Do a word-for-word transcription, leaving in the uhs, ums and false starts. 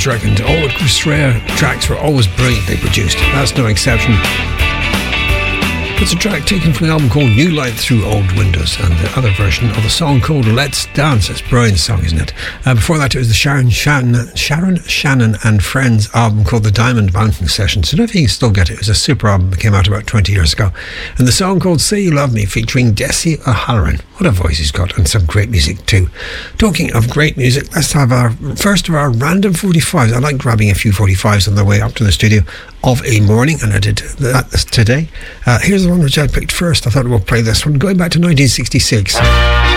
always reckoned all the Australia tracks were always brilliant they produced. That's no exception. It's a track taken from the album called New Light Through Old Windows, and the other version of the song called Let's Dance. It's a brilliant song, isn't it? Uh, before that, it was the Sharon Shannon, Sharon Shannon and Friends album called The Diamond Mountain Sessions. I don't know if you can still get it. It was a super album that came out about twenty years ago. And the song called Say You Love Me, featuring Desi O'Halloran. What a voice he's got, and some great music too. Talking of great music, let's have our first of our random forty-fives. I like grabbing a few forty-fives on the way up to the studio of a morning, and I did that today. Uh, here's the one which I picked first. I thought we'll play this one, going back to nineteen sixty-six.